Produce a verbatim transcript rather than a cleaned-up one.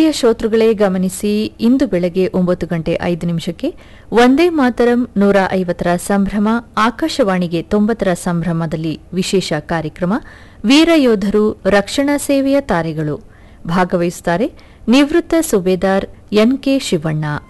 ಪ್ರಿಯ ಶ್ರೋತೃಗಳೇ ಗಮನಿಸಿ, ಇಂದು ಬೆಳಗ್ಗೆ ಒಂಬತ್ತು ಗಂಟೆ ಐದು ನಿಮಿಷಕ್ಕೆ ವಂದೇ ಮಾತರಂ ನೂರ ಐವತ್ತರ ಸಂಭ್ರಮ, ಆಕಾಶವಾಣಿಗೆ ತೊಂಬತ್ತರ ಸಂಭ್ರಮದಲ್ಲಿ ವಿಶೇಷ ಕಾರ್ಯಕ್ರಮ ವೀರ ಯೋಧರು ರಕ್ಷಣಾ ಸೇವೆಯ ತಾರೆಗಳು. ಭಾಗವಹಿಸುತ್ತಾರೆ ನಿವೃತ್ತ ಸುಬೇದಾರ್ ಎನ್ ಕೆ ಶಿವಣ್ಣ.